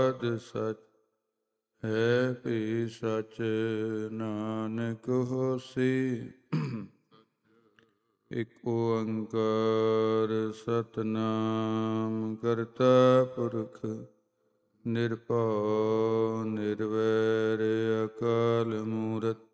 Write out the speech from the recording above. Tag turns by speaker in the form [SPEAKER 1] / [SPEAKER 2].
[SPEAKER 1] ਜੁਗਾਦ ਸਚ ਹੈ ਭੀ ਸਚ। ਨਾਨਕ ਹੋਸੀ ਇਕ ਓੰਕਾਰ ਸਤਿਨਾਮ ਕਰਤਾ ਪੁਰਖ ਨਿਰਭਉ ਨਿਰਵੈਰ ਅਕਾਲ ਮੂਰਤ